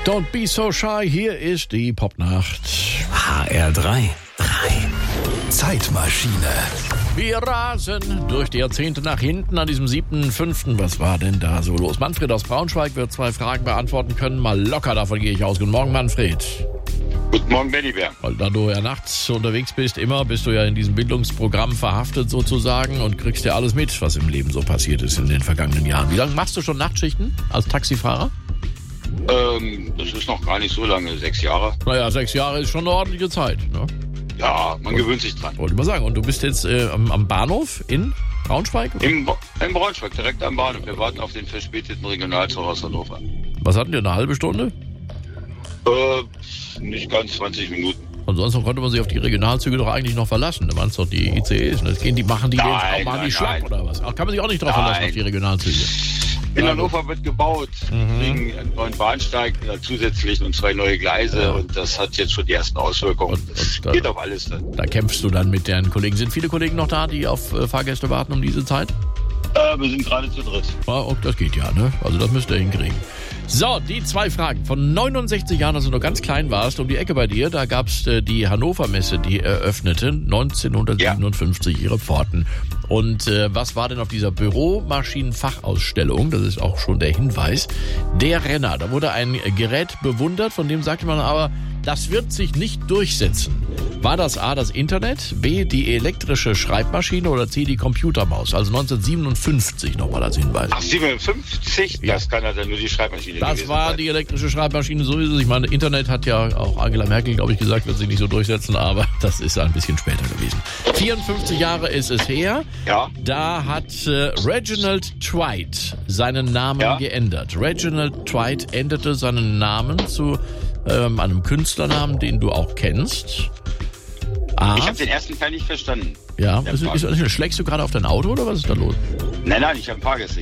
Don't be so shy, hier ist die Popnacht. HR3. Zeitmaschine. Wir rasen durch die Jahrzehnte nach hinten an diesem 7.5. Was war denn da so los? Manfred aus Braunschweig wird 2 Fragen beantworten können. Mal locker, davon gehe ich aus. Guten Morgen, Manfred. Guten Morgen, Bellybär. Weil da du ja nachts unterwegs bist, bist du ja in diesem Bildungsprogramm verhaftet sozusagen und kriegst ja alles mit, was im Leben so passiert ist in den vergangenen Jahren. Wie lange machst du schon Nachtschichten als Taxifahrer? Das ist noch gar nicht so lange, 6 Jahre. Naja, 6 Jahre ist schon eine ordentliche Zeit, ne? Ja, man gewöhnt sich dran. Wollte ich mal sagen. Und du bist jetzt am Bahnhof in Braunschweig? Im Braunschweig, direkt am Bahnhof. Wir warten auf den verspäteten Regionalzug aus Hannover. Was hatten wir, eine halbe Stunde? Nicht ganz 20 Minuten. Ansonsten konnte man sich auf die Regionalzüge doch eigentlich noch verlassen. Da waren es doch die ICEs. Ne? Machen die schlapp oder was? Ach, kann man sich auch nicht drauf verlassen auf die Regionalzüge. In Hannover wird gebaut, wegen einen neuen Bahnsteig zusätzlich und 2 neue Gleise. Ja. Und das hat jetzt schon die ersten Auswirkungen. Und geht auf alles dann. Da kämpfst du dann mit deinen Kollegen. Sind viele Kollegen noch da, die auf Fahrgäste warten um diese Zeit? Wir sind gerade zu dritt. Ja, das geht ja, ne? Also das müsst ihr hinkriegen. So, die 2 Fragen. Von 69 Jahren, als du noch ganz klein warst, um die Ecke bei dir, da gab's die Hannover Messe, die eröffnete 1957 ihre Pforten. Und was war denn auf dieser Büromaschinenfachausstellung? Das ist auch schon der Hinweis. Der Renner. Da wurde ein Gerät bewundert, von dem sagte man aber, das wird sich nicht durchsetzen. War das A, das Internet, B, die elektrische Schreibmaschine oder C, die Computermaus? Also 1957 nochmal als Hinweis. Ach, 57? Ja. Das kann ja dann nur die Schreibmaschine gewesen sein. Das war die elektrische Schreibmaschine, so ist es. Ich meine, Internet hat ja auch Angela Merkel, glaube ich, gesagt, wird sich nicht so durchsetzen, aber das ist ein bisschen später gewesen. 54 Jahre ist es her. Ja. Da hat Reginald Twite seinen Namen geändert. Reginald Twite änderte seinen Namen zu einem Künstlernamen, den du auch kennst. Ich habe den ersten Teil nicht verstanden. Ja, schlägst du gerade auf dein Auto oder was ist da los? Nein, ich habe ein Fahrgäste.